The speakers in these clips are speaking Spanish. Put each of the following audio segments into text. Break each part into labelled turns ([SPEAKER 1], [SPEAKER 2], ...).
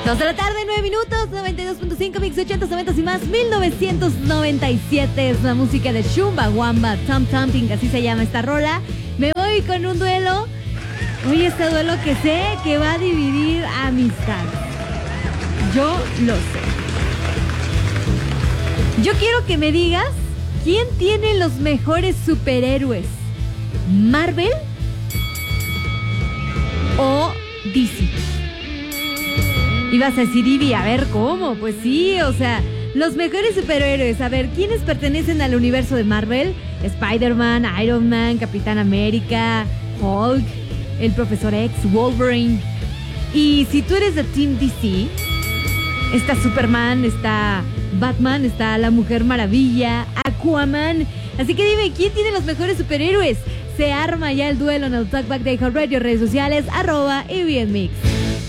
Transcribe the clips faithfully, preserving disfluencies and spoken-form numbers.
[SPEAKER 1] Dos de la tarde, nueve minutos, noventa y dos punto cinco, mix ochenta, noventa y más, mil novecientos noventa y siete es la música de Chumbawamba, Tom Thumping, así se llama esta rola. Me voy con un duelo, oye, este duelo que sé que va a dividir amistad. Yo lo sé. Yo quiero que me digas, ¿quién tiene los mejores superhéroes? ¿Marvel o D C? Y vas a decir, Ivy, a ver, ¿cómo? Pues sí, o sea, los mejores superhéroes. A ver, ¿quiénes pertenecen al universo de Marvel? Spider-Man, Iron Man, Capitán América, Hulk, el Profesor X, Wolverine. Y si tú eres de Team D C, está Superman, está Batman, está la Mujer Maravilla, Aquaman. Así que dime, ¿quién tiene los mejores superhéroes? Se arma ya el duelo en el Talkback de iHeartRadio, redes sociales, arroba E B N Mix.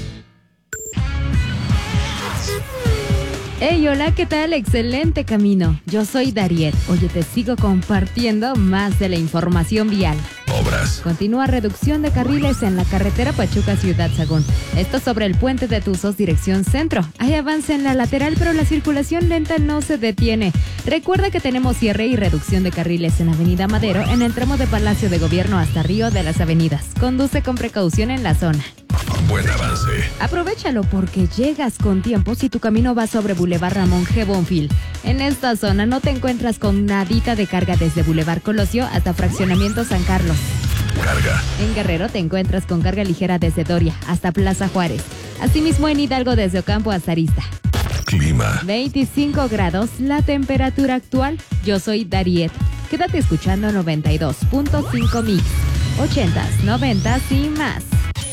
[SPEAKER 1] Hey, hola, ¿qué tal? Excelente camino. Yo soy Dariet. Oye, te sigo compartiendo más de la información vial.
[SPEAKER 2] Obras.
[SPEAKER 1] Continúa reducción de carriles en la carretera Pachuca-Ciudad Sagún. Esto sobre el puente de Tuzos, dirección centro. Hay avance en la lateral, pero la circulación lenta no se detiene. Recuerda que tenemos cierre y reducción de carriles en Avenida Madero, en el tramo de Palacio de Gobierno hasta Río de las Avenidas. Conduce con precaución en la zona.
[SPEAKER 2] Buen avance.
[SPEAKER 1] Aprovechalo porque llegas con tiempo si tu camino va sobre Boulevard Ramón G. Bonfil. En esta zona no te encuentras con nadita de carga desde Boulevard Colosio hasta Fraccionamiento San Carlos.
[SPEAKER 2] Carga.
[SPEAKER 1] En Guerrero te encuentras con carga ligera desde Doria hasta Plaza Juárez. Asimismo en Hidalgo desde Ocampo hasta Arista.
[SPEAKER 2] Clima.
[SPEAKER 1] veinticinco grados la temperatura actual. Yo soy Dariet. Quédate escuchando noventa y dos punto cinco mix. ochentas, noventas y más.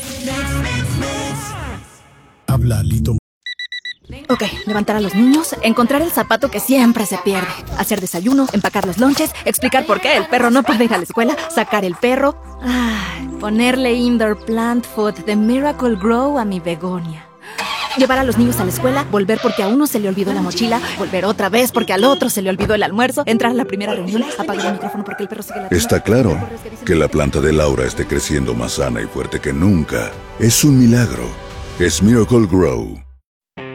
[SPEAKER 3] Habla Lito.
[SPEAKER 4] Ok, levantar a los niños, encontrar el zapato que siempre se pierde, hacer desayuno, empacar los lonches, explicar por qué el perro no puede ir a la escuela, sacar el perro, ay, ponerle indoor plant food de Miracle Grow a mi begonia. Llevar a los niños a la escuela, volver porque a uno se le olvidó la mochila, volver otra vez porque al otro se le olvidó el almuerzo, entrar a la primera reunión, apagar el micrófono porque el perro sigue latiendo.
[SPEAKER 2] Está claro que la planta de Laura esté creciendo más sana y fuerte que nunca. Es un milagro. Es Miracle Grow.